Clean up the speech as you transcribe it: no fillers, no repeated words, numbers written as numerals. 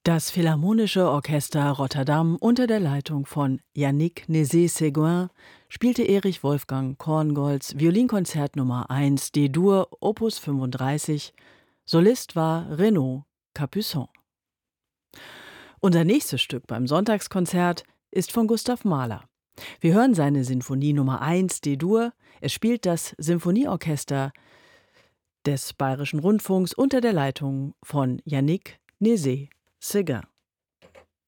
Das Philharmonische Orchester Rotterdam unter der Leitung von Yannick Nézet-Séguin spielte Erich Wolfgang Korngolds Violinkonzert Nummer 1 D-Dur Opus 35. Solist war Renaud Capuçon. Unser nächstes Stück beim Sonntagskonzert ist von Gustav Mahler. Wir hören seine Sinfonie Nummer 1 D-Dur. Es spielt das Symphonieorchester des Bayerischen Rundfunks unter der Leitung von Yannick Nézet-Séguin.